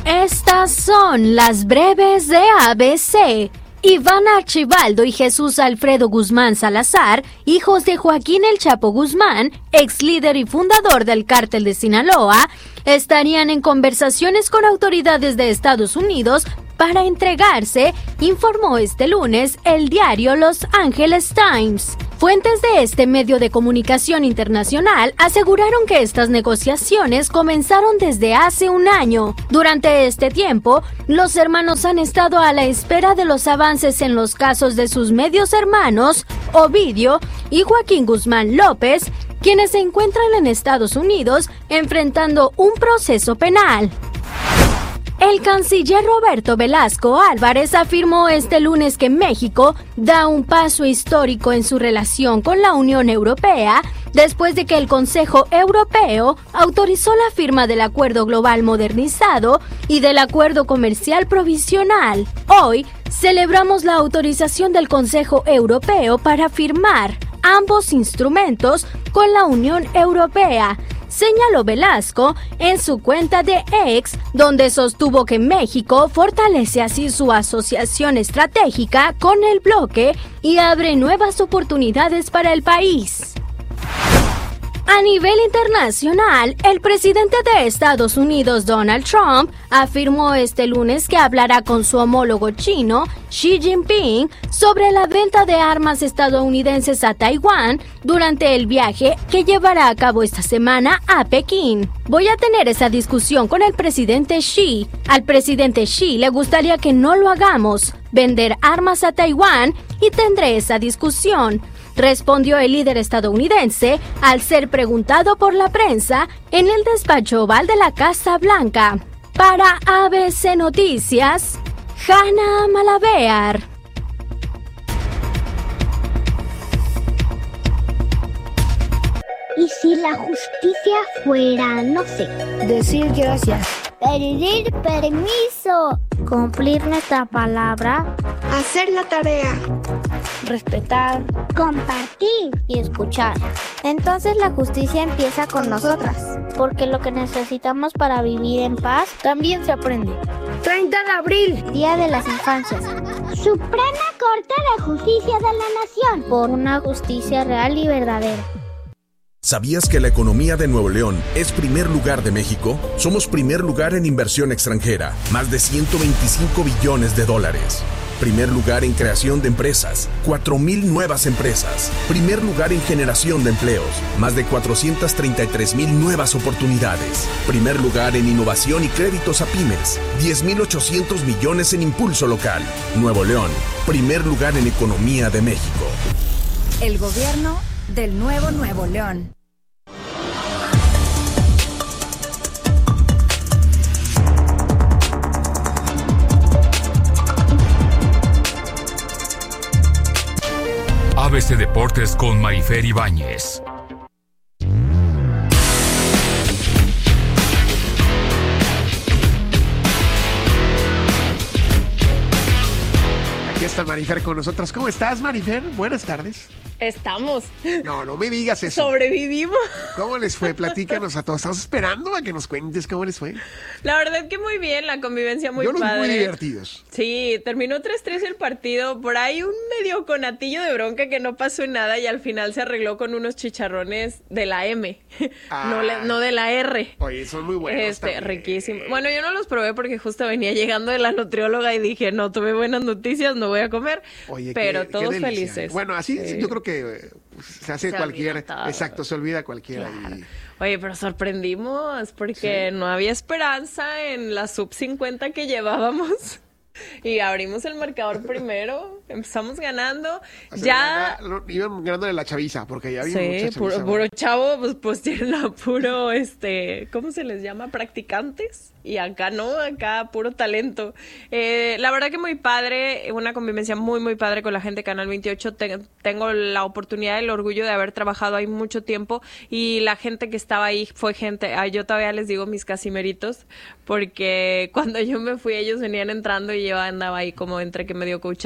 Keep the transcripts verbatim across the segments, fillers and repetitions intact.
Estas son las breves de A B C. Iván Archibaldo y Jesús Alfredo Guzmán Salazar, hijos de Joaquín El Chapo Guzmán, ex líder y fundador del Cártel de Sinaloa, estarían en conversaciones con autoridades de Estados Unidos para entregarse, informó este lunes el diario Los Angeles Times. Fuentes de este medio de comunicación internacional aseguraron que estas negociaciones comenzaron desde hace un año. Durante este tiempo, los hermanos han estado a la espera de los avances en los casos de sus medios hermanos, Ovidio y Joaquín Guzmán López, quienes se encuentran en Estados Unidos enfrentando un proceso penal. El canciller Roberto Velasco Álvarez afirmó este lunes que México da un paso histórico en su relación con la Unión Europea después de que el Consejo Europeo autorizó la firma del Acuerdo Global Modernizado y del Acuerdo Comercial Provisional. Hoy celebramos la autorización del Consejo Europeo para firmar ambos instrumentos con la Unión Europea, señaló Velasco en su cuenta de X, donde sostuvo que México fortalece así su asociación estratégica con el bloque y abre nuevas oportunidades para el país. A nivel internacional, el presidente de Estados Unidos, Donald Trump, afirmó este lunes que hablará con su homólogo chino, Xi Jinping, sobre la venta de armas estadounidenses a Taiwán durante el viaje que llevará a cabo esta semana a Pekín. Voy a tener esa discusión con el presidente Xi. Al presidente Xi le gustaría que no lo hagamos, vender armas a Taiwán, y tendré esa discusión, respondió el líder estadounidense al ser preguntado por la prensa en el despacho oval de la Casa Blanca. Para A B C Noticias, Hanna Malavear. ¿Y si la justicia fuera, no sé, decir gracias, pedir permiso, cumplir nuestra palabra, hacer la tarea, respetar, compartir y escuchar? Entonces la justicia empieza con nosotras, porque lo que necesitamos para vivir en paz también se aprende. treinta de abril, Día de las Infancias. Suprema Corte de Justicia de la Nación. Por una justicia real y verdadera. ¿Sabías que la economía de Nuevo León es primer lugar de México? Somos primer lugar en inversión extranjera, más de ciento veinticinco billones de dólares. Primer lugar en creación de empresas, cuatro mil nuevas empresas. Primer lugar en generación de empleos, más de cuatrocientas treinta y tres mil nuevas oportunidades. Primer lugar en innovación y créditos a pymes, diez mil ochocientos millones en impulso local. Nuevo León, primer lugar en economía de México. El gobierno del nuevo Nuevo León. A B C Deportes con Marifer Ibáñez. Aquí está Marifer con nosotros. ¿Cómo estás, Marifer? Buenas tardes. Estamos. No, no me digas eso. Sobrevivimos. ¿Cómo les fue? Platícanos a todos. Estamos esperando a que nos cuentes cómo les fue. La verdad que muy bien, la convivencia muy Yo los padre. muy divertidos. Sí, terminó tres tres el partido. Por ahí un medio conatillo de bronca que no pasó en nada y al final se arregló con unos chicharrones de la M, ah, no, le, no de la R. Oye, son muy buenos. Este, riquísimo. Bueno, yo no los probé porque justo venía llegando de la nutrióloga y dije, no, tuve buenas noticias, no voy a comer. Oye, pero qué, todos qué felices. Bueno, así sí. Yo creo que pues, se hace se cualquiera. Exacto, se olvida cualquiera. Claro. Y... Oye, pero sorprendimos porque sí. No había esperanza en la sub cincuenta que llevábamos. Y abrimos el marcador primero, empezamos ganando, o sea, ya... Iban ganándole la chaviza, porque ya había sí, mucha chaviza. Puro, puro chavo, pues, pues tienen a puro, este, ¿cómo se les llama? Practicantes. Y acá no, acá puro talento. Eh, la verdad que muy padre, una convivencia muy, muy padre con la gente de Canal veintiocho. Te, tengo la oportunidad, el orgullo de haber trabajado ahí mucho tiempo. Y la gente que estaba ahí fue gente, ah, yo todavía les digo mis casimeritos, porque cuando yo me fui ellos venían entrando y yo andaba ahí como entre que medio coachándolos y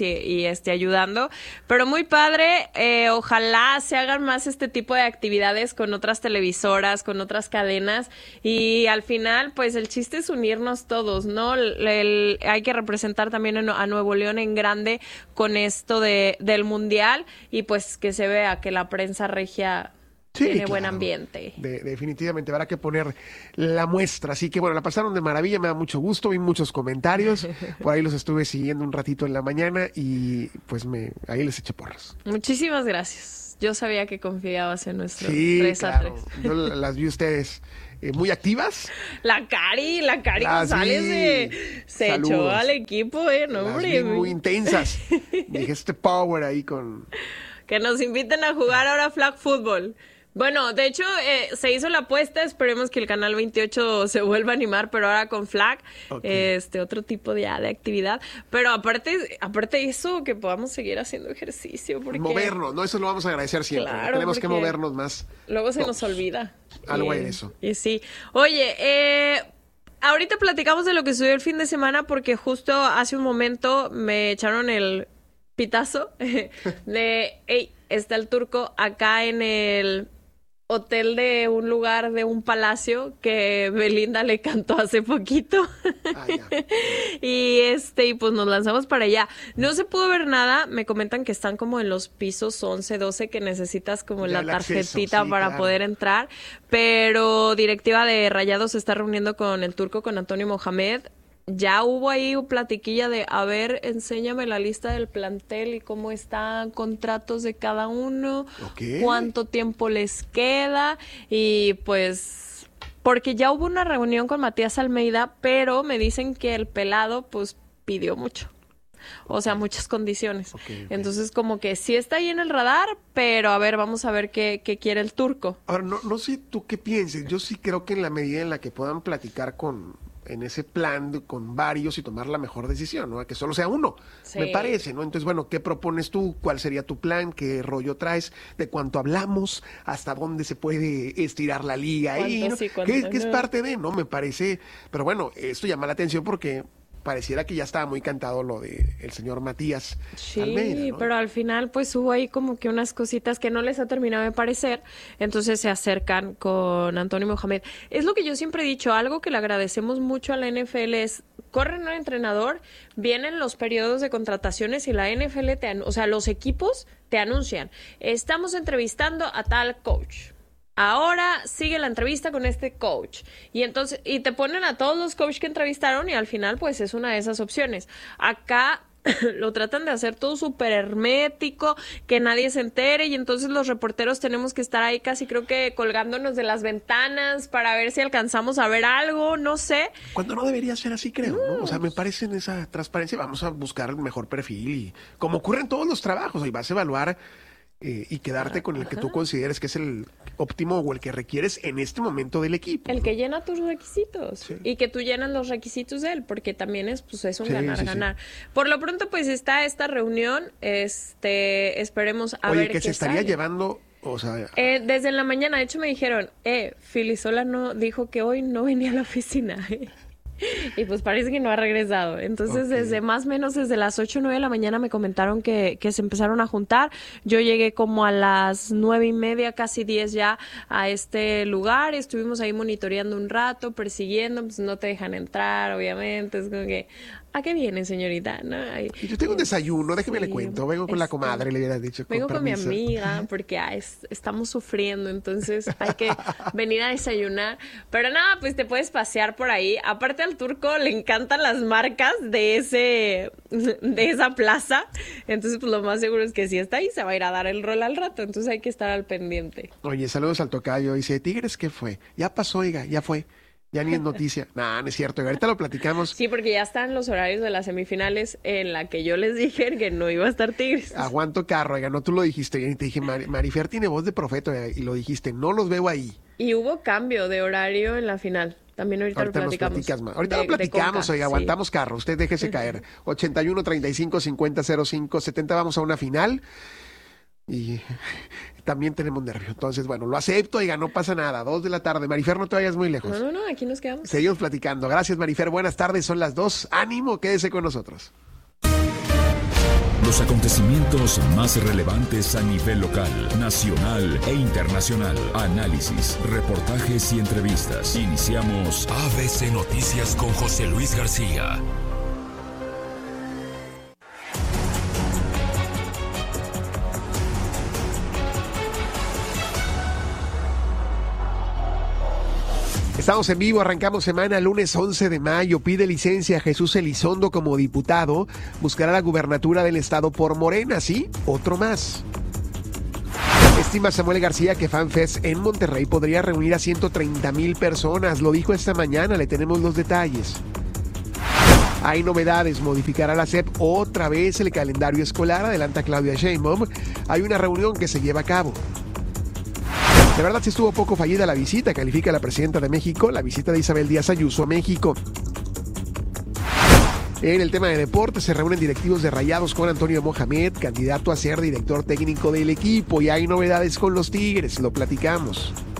y, y este, ayudando. Pero muy padre, eh, ojalá se hagan más este tipo de actividades con otras televisoras, con otras cadenas, y al final, pues el chiste es unirnos todos, ¿no? El, el, hay que representar también a Nuevo León en grande con esto de, del Mundial, y pues que se vea que la prensa regia... Sí, tiene claro. Buen ambiente. De, definitivamente habrá que poner la muestra. Así que bueno, la pasaron de maravilla, me da mucho gusto, vi muchos comentarios. Por ahí los estuve siguiendo un ratito en la mañana y pues me ahí les eché porras. Muchísimas gracias. Yo sabía que confiabas en nuestro sí, tres a tres. Claro. Yo las vi ustedes eh, muy activas. La Cari, la Cari las González se, se echó al equipo, eh, no, las hombre. Vi muy intensas. Dije este power ahí con... Que nos inviten a jugar ahora flag football. Bueno, de hecho, eh, se hizo la apuesta, esperemos que el Canal veintiocho se vuelva a animar, pero ahora con flag, okay. este otro tipo de, de actividad. Pero aparte aparte de eso, que podamos seguir haciendo ejercicio. Porque... Movernos, ¿no? Eso lo vamos a agradecer siempre. Claro, tenemos que movernos más. Luego se nos olvida. Algo y, de eso. Y sí. Oye, eh... ahorita platicamos de lo que sucedió el fin de semana porque justo hace un momento me echaron el pitazo de, hey, está el Turco acá en el hotel de un lugar, de un palacio que Belinda le cantó hace poquito. Ah, ya. y este, y pues nos lanzamos para allá. No se pudo ver nada, me comentan que están como en los pisos once, doce, que necesitas como ya la tarjetita acceso, sí, para claro. poder entrar, pero directiva de Rayados se está reuniendo con el Turco, con Antonio Mohamed. Ya hubo ahí un platiquilla de, a ver, enséñame la lista del plantel y cómo están contratos de cada uno, okay. cuánto tiempo les queda, y pues, porque ya hubo una reunión con Matías Almeida, pero me dicen que el pelado, pues, pidió mucho. O sea, muchas condiciones. Okay, okay. Entonces, como que sí está ahí en el radar, pero a ver, vamos a ver qué, qué quiere el Turco. Ahora, no, no sé tú qué pienses, yo sí creo que en la medida en la que puedan platicar con... en ese plan con varios y tomar la mejor decisión, ¿no? Que solo sea uno, sí. me parece, ¿no? Entonces, bueno, ¿qué propones tú? ¿Cuál sería tu plan? ¿Qué rollo traes? ¿De cuánto hablamos? ¿Hasta dónde se puede estirar la liga ahí? ¿No? Sí, ¿Qué, no? ¿Qué es parte de? ¿No? Me parece, pero bueno, esto llama la atención porque pareciera que ya estaba muy cantado lo de el señor Matías sí, Almeida, ¿no? Pero al final pues hubo ahí como que unas cositas que no les ha terminado de parecer, entonces se acercan con Antonio Mohamed. Es lo que yo siempre he dicho, algo que le agradecemos mucho a la N F L es, corren un entrenador, vienen los periodos de contrataciones y la N F L, te, o sea, los equipos te anuncian, estamos entrevistando a tal coach. Ahora sigue la entrevista con este coach. Y entonces, y te ponen a todos los coaches que entrevistaron y al final, pues, es una de esas opciones. Acá lo tratan de hacer todo súper hermético, que nadie se entere, y entonces los reporteros tenemos que estar ahí casi creo que colgándonos de las ventanas para ver si alcanzamos a ver algo, no sé. Cuando no debería ser así, creo, ¿no? O sea, me parece en esa transparencia, vamos a buscar el mejor perfil y como ocurre en todos los trabajos, y vas a evaluar Eh, y quedarte con el que tú consideres que es el óptimo o el que requieres en este momento del equipo. El ¿no? que llena tus requisitos sí. y que tú llenas los requisitos de él, porque también es pues es un sí, ganar, sí, ganar. Sí. Por lo pronto pues está esta reunión, este esperemos a Oye, ver que qué se estaría sale. llevando, o sea... Eh, desde la mañana, de hecho me dijeron, eh, Filisola no dijo que hoy no venía a la oficina, eh. Y pues parece que no ha regresado. Entonces, okay. desde más o menos desde las ocho o nueve de la mañana me comentaron que, que se empezaron a juntar. Yo llegué como a las nueve y media, casi diez ya a este lugar. Estuvimos ahí monitoreando un rato, persiguiendo, pues no te dejan entrar, obviamente. Es como que, ¿a qué viene, señorita? ¿No? Ay, yo tengo un desayuno, déjeme sí, le cuento. Vengo con este, la comadre, le hubiera dicho. Con vengo permiso. con mi amiga, porque ay, estamos sufriendo, entonces hay que venir a desayunar. Pero nada, pues te puedes pasear por ahí. Aparte al Turco le encantan las marcas de ese de esa plaza. Entonces, pues lo más seguro es que si está ahí, se va a ir a dar el rol al rato. Entonces hay que estar al pendiente. Oye, saludos al tocayo. Dice, Tigres, ¿qué fue? Ya pasó, oiga, ya fue. Ya ni es noticia. Nah, no es cierto. Ahorita lo platicamos. Sí, porque ya están los horarios de las semifinales en la que yo les dije que no iba a estar Tigres. Aguanto carro, oiga, no, tú lo dijiste bien. Y te dije, Mar- Marifer tiene voz de profeta, oiga, y lo dijiste, no los veo ahí. Y hubo cambio de horario en la final. También ahorita, ahorita lo platicamos. Más. Ahorita de, lo platicamos, oiga, sí. Aguantamos carro. Usted déjese caer. ochenta y uno, treinta y cinco, cincuenta, cero cinco, setenta, vamos a una final. Y también tenemos nervio. Entonces, bueno, lo acepto, oiga, no pasa nada. Dos de la tarde. Marifer, no te vayas muy lejos. No, no, no, aquí nos quedamos. Seguimos platicando. Gracias, Marifer. Buenas tardes, son las dos. Ánimo, quédese con nosotros. Los acontecimientos más relevantes a nivel local, nacional e internacional. Análisis, reportajes y entrevistas. Iniciamos A B C Noticias con José Luis García. Estamos en vivo, arrancamos semana, lunes once de mayo. Pide licencia a Jesús Elizondo como diputado. Buscará la gubernatura del estado por Morena, ¿sí? Otro más. Estima Samuel García que FanFest en Monterrey podría reunir a ciento treinta mil personas. Lo dijo esta mañana, le tenemos los detalles. Hay novedades, modificará la S E P otra vez el calendario escolar, adelanta Claudia Sheinbaum. Hay una reunión que se lleva a cabo. De verdad sí estuvo poco fallida la visita, califica la presidenta de México, la visita de Isabel Díaz Ayuso a México. En el tema de deportes se reúnen directivos de Rayados con Antonio Mohamed, candidato a ser director técnico del equipo, y hay novedades con los Tigres, lo platicamos.